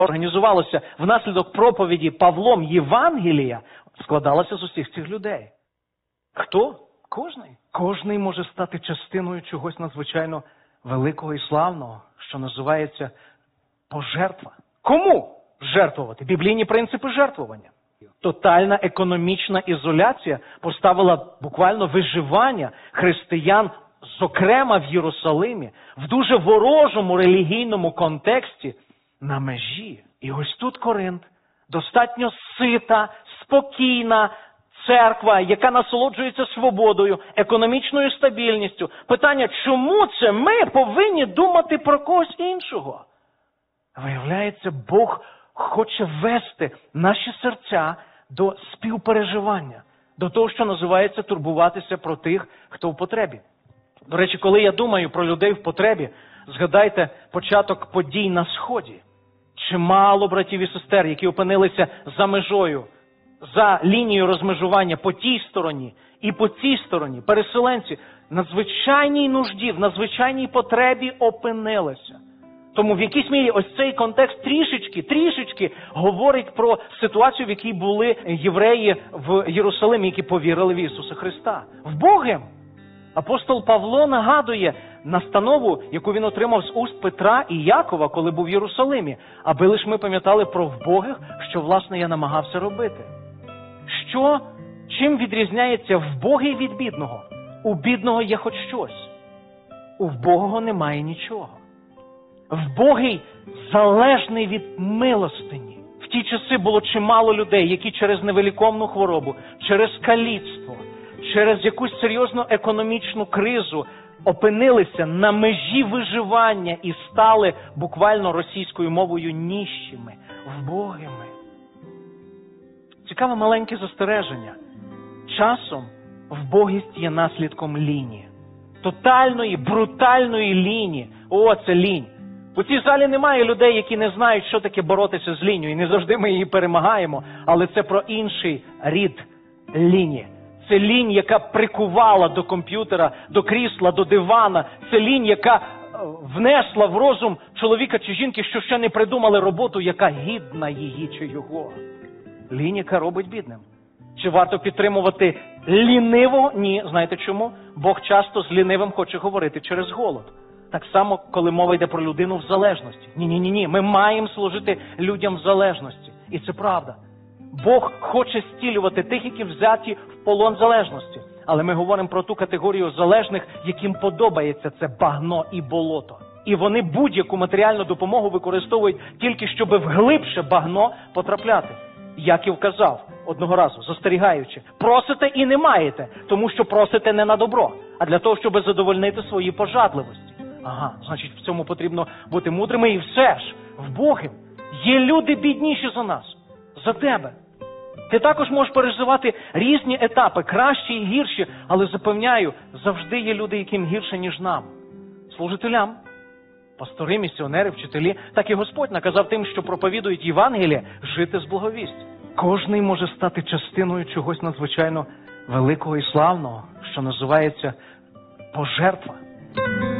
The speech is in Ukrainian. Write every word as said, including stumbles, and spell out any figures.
організувалося внаслідок проповіді Павлом Євангелія, складалося з усіх цих людей. Хто? Кожний. Кожний може стати частиною чогось надзвичайно великого і славного, що називається пожертва. Кому жертвувати? Біблійні принципи жертвування. Тотальна економічна ізоляція поставила буквально виживання християн, зокрема в Єрусалимі, в дуже ворожому релігійному контексті на межі. І ось тут Коринт, достатньо сита, спокійна церква, яка насолоджується свободою, економічною стабільністю. Питання, чому це ми повинні думати про когось іншого? Виявляється, Бог хоче вести наші серця до співпереживання, до того, що називається турбуватися про тих, хто в потребі. До речі, коли я думаю про людей в потребі, згадайте початок подій на Сході. Чимало братів і сестер, які опинилися за межою, за лінією розмежування по тій стороні і по цій стороні, переселенці, в надзвичайній нужді, в надзвичайній потребі опинилися. Тому в якійсь мірі ось цей контекст трішечки, трішечки говорить про ситуацію, в якій були євреї в Єрусалимі, які повірили в Ісуса Христа. Вбогим! Апостол Павло нагадує настанову, яку він отримав з уст Петра і Якова, коли був в Єрусалимі, аби лише ми пам'ятали про вбогих, що, власне, я намагався робити. Що, чим відрізняється вбогий від бідного? У бідного є хоч щось. У вбогого немає нічого. Вбогий залежний від милостині. В ті часи було чимало людей, які через невиліковну хворобу, через каліцтво, через якусь серйозну економічну кризу опинилися на межі виживання і стали буквально російською мовою ніщими, вбогими. Цікаве маленьке застереження. Часом вбогість є наслідком лінії. Тотальної, брутальної лінії. О, це лінь. У цій залі немає людей, які не знають, що таке боротися з лінію. І не завжди ми її перемагаємо. Але це про інший рід лінії. Це лінь, яка прикувала до комп'ютера, до крісла, до дивана. Це лінь, яка внесла в розум чоловіка чи жінки, що ще не придумали роботу, яка гідна її чи його. Лінь, яка робить бідним. Чи варто підтримувати лінивого? Ні. Знаєте чому? Бог часто з лінивим хоче говорити через голод. Так само, коли мова йде про людину в залежності. Ні-ні-ні, ми маємо служити людям в залежності. І це правда. Бог хоче зцілювати тих, які взяті в полон залежності. Але ми говоримо про ту категорію залежних, яким подобається це багно і болото. І вони будь-яку матеріальну допомогу використовують тільки, щоб вглибше багно потрапляти. Яків казав одного разу, застерігаючи, просите і не маєте, тому що просите не на добро, а для того, щоб задовольнити свої пожадливості. Ага, значить, в цьому потрібно бути мудрими. І все ж, вбогим, є люди бідніші за нас, за тебе. Ти також можеш переживати різні етапи, кращі і гірші, але запевняю, завжди є люди, яким гірше, ніж нам. Служителям, пастори, місіонери, вчителі, так і Господь наказав тим, що проповідують Євангеліє, жити з благовістю. Кожний може стати частиною чогось надзвичайно великого і славного, що називається пожертва.